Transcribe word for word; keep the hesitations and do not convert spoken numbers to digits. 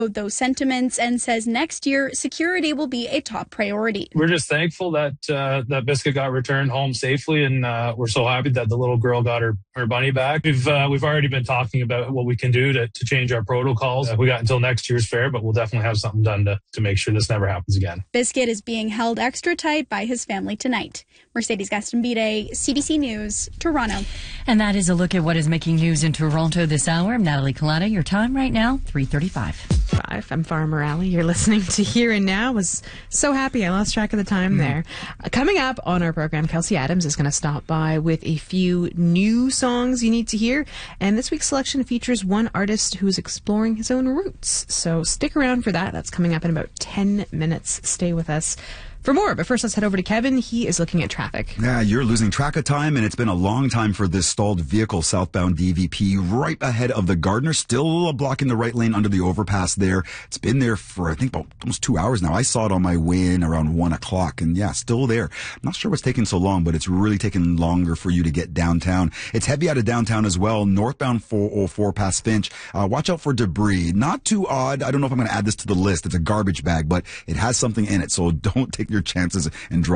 those sentiments and says next year security will be a top priority. We're just thankful that uh, that Biscuit got returned home safely, and uh, we're so happy that the little girl got her, her bunny back. We've uh, we've already been talking about what we can do to, to change our protocols. Uh, we got until next year's fair, but we'll definitely have something done to, to make sure this never happens again. Biscuit is being held extra tight by his family tonight. Mercedes Gaston-Bide, C B C News, Toronto. And that is a look at what is making news in Toronto this hour. I'm Natalie Collada. Your time right now, three thirty-five. Five. I'm Farmer Alley. You're listening to Here and Now. I was so happy I lost track of the time mm. there. Uh, coming up on our program, Kelsey Adams is going to stop by with a few new songs you need to hear. And this week's selection features one artist who is exploring his own roots. So stick around for that. That's coming up in about ten minutes. Stay with us for more. But first, let's head over to Kevin. He is looking at traffic. Yeah, you're losing track of time, and it's been a long time for this stalled vehicle southbound D V P right ahead of the Gardner. Still a block in the right lane under the overpass there. It's been there for, I think, about almost two hours now. I saw it on my way in around one o'clock, and yeah, still there. I'm not sure what's taking so long, but it's really taking longer for you to get downtown. It's heavy out of downtown as well. Northbound four oh four past Finch. Uh, watch out for debris. Not too odd. I don't know if I'm going to add this to the list. It's a garbage bag, but it has something in it, so don't take your chances and drive